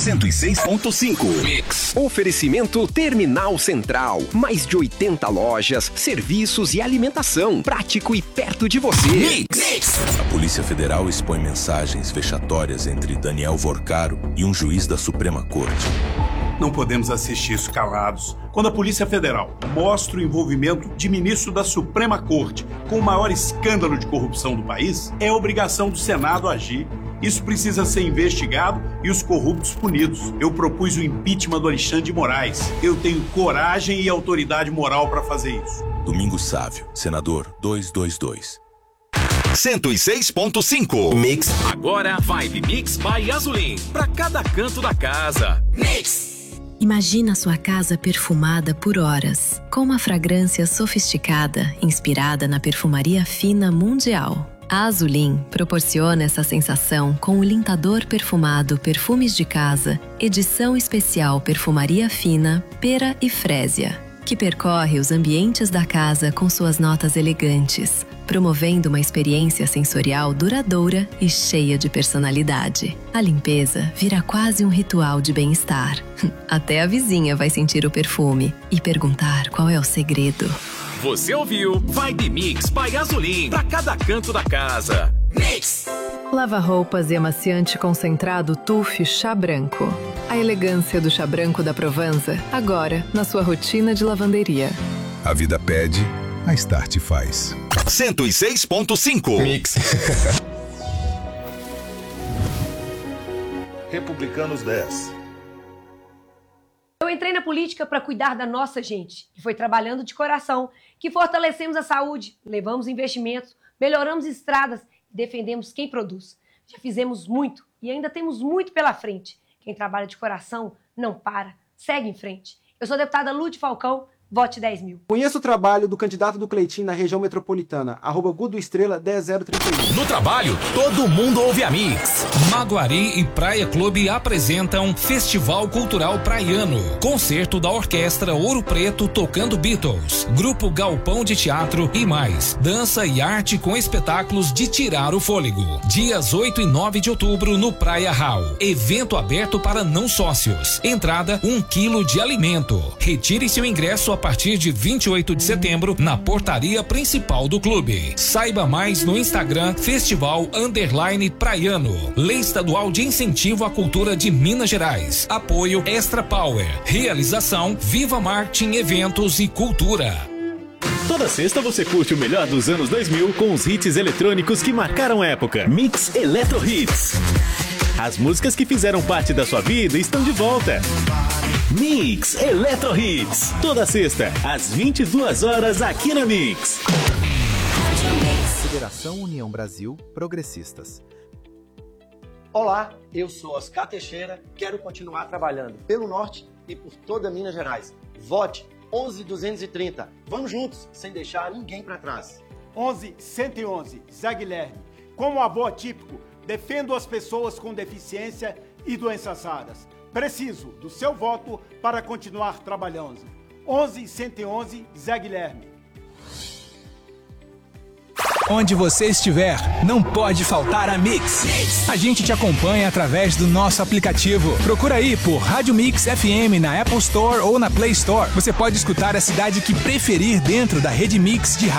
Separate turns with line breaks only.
106.5 Mix. Oferecimento Terminal Central. Mais de 80 lojas, serviços e alimentação. Prático e perto de você.
Mix. A Polícia Federal expõe mensagens vexatórias entre Daniel Vorcaro e um juiz da Suprema Corte.
Não podemos assistir isso calados. Quando a Polícia Federal mostra o envolvimento de ministro da Suprema Corte com o maior escândalo de corrupção do país, é obrigação do Senado agir. Isso precisa ser investigado e os corruptos punidos. Eu propus o impeachment do Alexandre de Moraes. Eu tenho coragem e autoridade moral para fazer isso.
Domingos Sávio, senador 222.
106.5 Mix.
Agora Vibe Mix by Azulim. Pra cada canto da casa. Mix.
Imagina sua casa perfumada por horas, com uma fragrância sofisticada, inspirada na perfumaria fina mundial. A Azulim proporciona essa sensação com o Lintador Perfumado Perfumes de Casa, edição especial Perfumaria Fina, Pera e Frésia, que percorre os ambientes da casa com suas notas elegantes, promovendo uma experiência sensorial duradoura e cheia de personalidade. A limpeza vira quase um ritual de bem-estar. Até a vizinha vai sentir o perfume e perguntar qual é o segredo.
Você ouviu Vibe Mix by Azulim. Pra cada canto da casa. Mix.
Lava-roupas e amaciante concentrado Tuf Chá Branco. A elegância do chá branco da Provanza, agora na sua rotina de lavanderia.
A vida pede, a Start faz.
106.5 Mix.
Republicanos 10.
Eu entrei na política para cuidar da nossa gente, que foi trabalhando de coração, que fortalecemos a saúde, levamos investimentos, melhoramos estradas e defendemos quem produz. Já fizemos muito e ainda temos muito pela frente. Quem trabalha de coração não para, segue em frente. Eu sou a deputada Lúcia Falcão, vote 10 mil.
Conheça o trabalho do candidato do Cleitinho na região metropolitana, @Gudo_Estrela 10031.
No trabalho, todo mundo ouve a Mix. Maguari e Praia Clube apresentam Festival Cultural Praiano. Concerto da Orquestra Ouro Preto tocando Beatles. Grupo Galpão de Teatro e mais. Dança e arte com espetáculos de tirar o fôlego. Dias 8 e 9 de outubro no Praia Hall. Evento aberto para não sócios. Entrada 1 quilo de alimento. Retire seu ingresso a partir de 28 de setembro na portaria principal do clube. Saiba mais no Instagram Festival_Praiano. Lei Estadual de Incentivo à Cultura de Minas Gerais. Apoio Extra Power. Realização Viva Marketing Eventos e Cultura.
Toda sexta você curte o melhor dos anos 2000 com os hits eletrônicos que marcaram época. Mix Eletro Hits. As músicas que fizeram parte da sua vida estão de volta. Mix Eletro Hits. Toda sexta, às 22 horas, aqui na Mix.
Federação União Brasil Progressistas.
Olá, eu sou Oscar Teixeira, quero continuar trabalhando pelo Norte e por toda Minas Gerais. Vote 11.230. Vamos juntos, sem deixar ninguém para trás.
11.111, Zé Guilherme. Como avô atípico, defendo as pessoas com deficiência e doenças raras. Preciso do seu voto para continuar trabalhando. 11.111, Zé Guilherme.
Onde você estiver, não pode faltar a Mix. A gente te acompanha através do nosso aplicativo. Procura aí por Rádio Mix FM na Apple Store ou na Play Store. Você pode escutar a cidade que preferir dentro da rede Mix de rádio.